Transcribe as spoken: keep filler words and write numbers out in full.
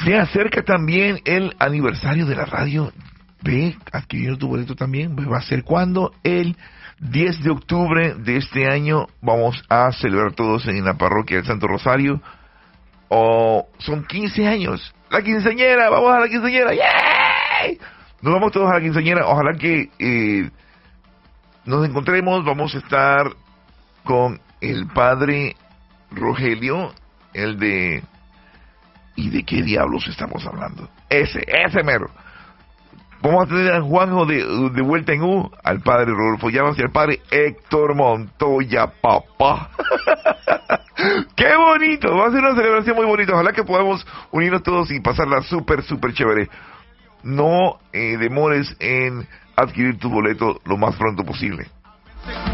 Se acerca también el aniversario de la radio. Ve, adquiriendo tu boleto también. Va a ser cuando el diez de octubre de este año vamos a celebrar todos en la parroquia del Santo Rosario. O son quince años. La quinceañera, vamos a la quinceañera. ¡Yay! Nos vamos todos a la quinceañera. Ojalá que eh, nos encontremos. Vamos a estar con el padre Rogelio, el de... ¿Y de qué diablos estamos hablando? Ese, ese mero. Vamos a tener a Juanjo de, de vuelta en U, al padre Rodolfo Llamas y al padre Héctor Montoya, papá. ¡Qué bonito! Va a ser una celebración muy bonita. Ojalá que podamos unirnos todos y pasarla súper, súper chévere. No eh, demores en adquirir tu boleto lo más pronto posible.